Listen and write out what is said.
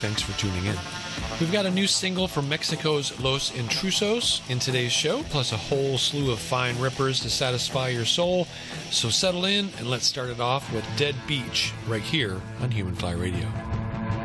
Thanks for tuning in. We've got a new single from Mexico's Los Intrusos in today's show, plus a whole slew of fine rippers to satisfy your soul. So settle in and let's start it off with Dead Beach right here on Human Fly Radio.